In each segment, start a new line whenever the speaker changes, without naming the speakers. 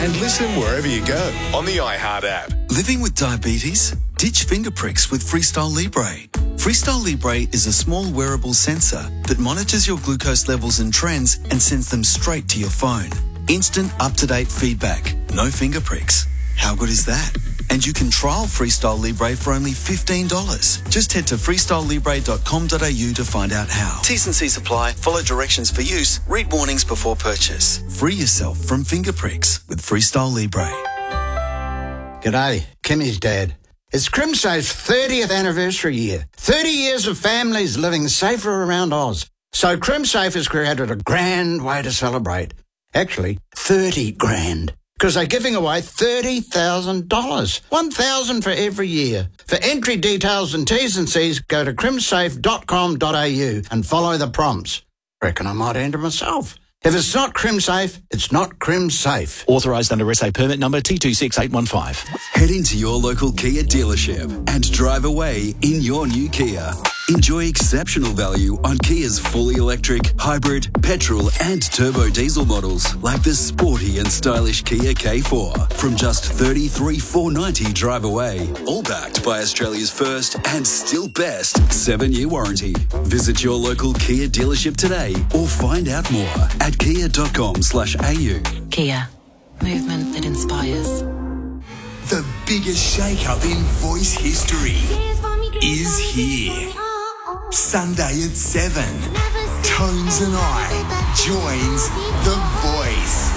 and listen wherever you go on the iHeart app.
Living with diabetes? Ditch finger pricks with Freestyle Libre. Freestyle Libre is a small wearable sensor that monitors your glucose levels and trends and sends them straight to your phone. Instant, up-to-date feedback. No finger pricks. How good is that? And you can trial Freestyle Libre for only $15. Just head to freestylelibre.com.au to find out how. T's and C's apply. Follow directions for use. Read warnings before purchase. Free yourself from finger pricks with Freestyle Libre.
G'day, Kimmy's dad. It's CrimSafe's 30th anniversary year. 30 years of families living safer around Oz. So CrimSafe has created a grand way to celebrate. Actually, 30 grand. Because they're giving away $30,000. $1,000 for every year. For entry details and T's and C's, go to crimsafe.com.au and follow the prompts. Reckon I might enter myself. If it's not CrimSafe, it's not CrimSafe.
Authorised under SA permit number T26815.
Head into your local Kia dealership and drive away in your new Kia. Enjoy exceptional value on Kia's fully electric, hybrid, petrol and turbo diesel models like the sporty and stylish Kia K4 from just $33,490 drive away. All backed by Australia's first and still best 7-year warranty. Visit your local Kia dealership today or find out more at kia.com/au.
Kia. Movement that inspires.
The biggest shake-up in voice history is here. Sunday at 7, Tones and I joins The Voice.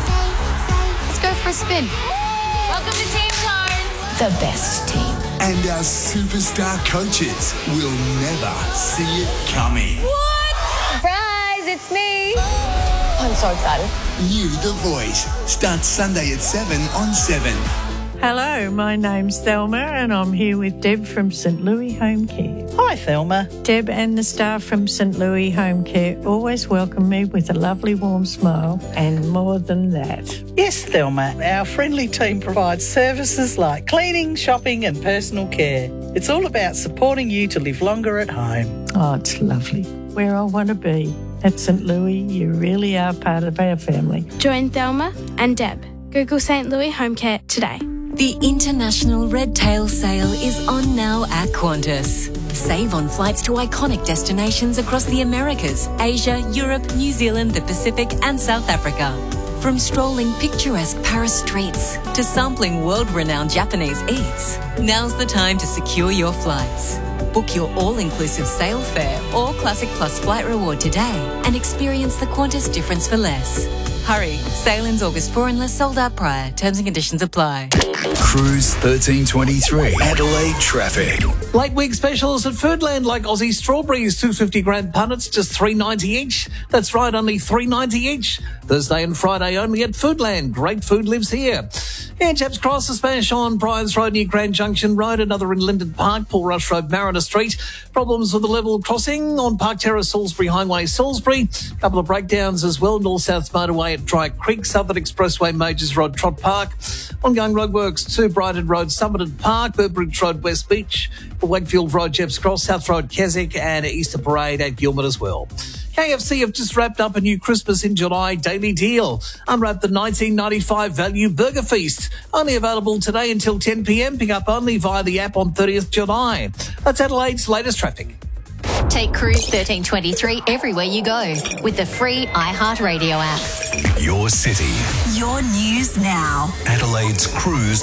Let's go for a spin.
Welcome to Team Tones.
The best team.
And our superstar coaches will never see it coming.
What? Surprise, it's me.
I'm so excited.
New The Voice starts Sunday at 7 on 7.
Hello, my name's Thelma and I'm here with Deb from St Louis Home Care.
Hi, Thelma.
Deb and the staff from St Louis Home Care always welcome me with a lovely warm smile and more than that.
Yes, Thelma. Our friendly team provides services like cleaning, shopping and personal care. It's all about supporting you to live longer at home.
Oh, it's lovely. Where I want to be. At St Louis, you really are part of our family.
Join Thelma and Deb. Google St Louis Home Care today.
The International Red Tail Sale is on now at Qantas. Save on flights to iconic destinations across the Americas, Asia, Europe, New Zealand, the Pacific and South Africa. From strolling picturesque Paris streets to sampling world-renowned Japanese eats, now's the time to secure your flights. Book your all-inclusive sale fare or Classic Plus flight reward today and experience the Qantas difference for less. Hurry, sale ends August 4 unless sold out prior. Terms and conditions apply.
Cruise 1323. Adelaide traffic.
Late week specials at Foodland like Aussie strawberries, 250 gram punnets, just $3.90 each. That's right, only $3.90 each. Thursday and Friday only at Foodland. Great food lives here. Yeah, Chaps Cross, a smash on Bryans Road near Grand Junction Road, another in Linden Park, Paul Rush Road, Mariner Street. Problems with the level crossing on Park Terrace, Salisbury Highway, Salisbury. Couple of breakdowns as well, North-South Motorway at Dry Creek, Southern Expressway, Majors Road, Trott Park. Ongoing roadworks to Brighton Road, Summerton Park, Burbridge Road, West Beach. Wakefield Road, Jeps Cross, South Road, Keswick, and Easter Parade at Gilman as well. KFC have just wrapped up a new Christmas in July daily deal. Unwrap the 1995 Value Burger Feast. Only available today until 10 p.m. Pick up only via the app on 30th July. That's Adelaide's latest traffic.
Take Cruise 1323 everywhere you go with the free iHeartRadio app.
Your city.
Your news now.
Adelaide's Cruise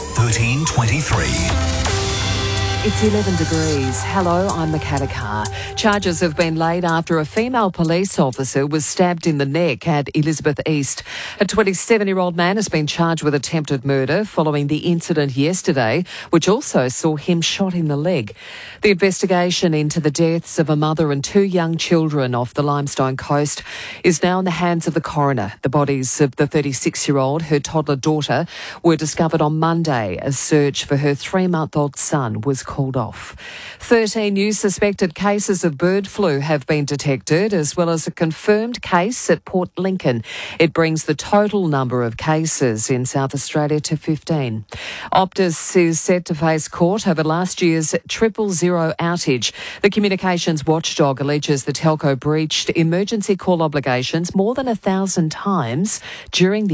1323.
It's 11 degrees. Hello, I'm Makata Carr. Charges have been laid after a female police officer was stabbed in the neck at Elizabeth East. A 27-year-old man has been charged with attempted murder following the incident yesterday, which also saw him shot in the leg. The investigation into the deaths of a mother and 2 young children off the Limestone Coast is now in the hands of the coroner. The bodies of the 36-year-old, her toddler daughter, were discovered on Monday. A search for her 3-month-old son was called off. 13 new suspected cases of bird flu have been detected, as well as a confirmed case at Port Lincoln. It brings the total number of cases in South Australia to 15. Optus is set to face court over last year's 000 outage. The communications watchdog alleges the telco breached emergency call obligations more than 1,000 times during the